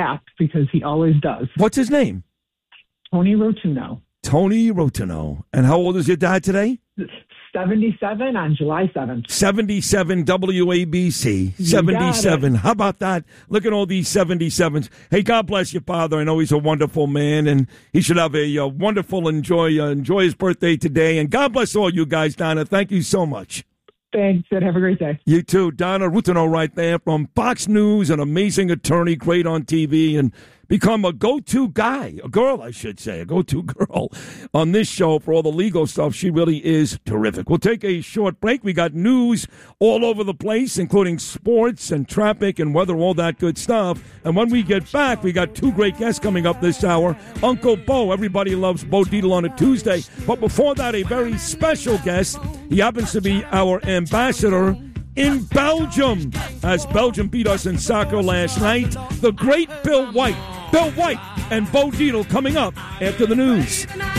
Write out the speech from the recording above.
rap because he always does. What's his name? Tony Rotuno. Tony Rotuno. And how old is your dad today? 77 on July 7th. 77 WABC. 77. How about that? Look at all these 77s. Hey, God bless your father. I know he's a wonderful man, and he should have a wonderful enjoy his birthday today. And God bless all you guys, Donna. Thank you so much. Thanks, and have a great day. You too. Donna Rotuno right there from Fox News, an amazing attorney, great on TV, and become a go-to guy, a girl, I should say, a go-to girl on this show for all the legal stuff. She really is terrific. We'll take a short break. We got news all over the place, including sports and traffic and weather, all that good stuff. And when we get back, we got two great guests coming up this hour. Uncle Bo, everybody loves Bo Dietl on a Tuesday. But before that, a very special guest. He happens to be our ambassador in Belgium, as Belgium beat us in soccer last night. The great Bill White. Bill White and Bo Dietl coming up after the news.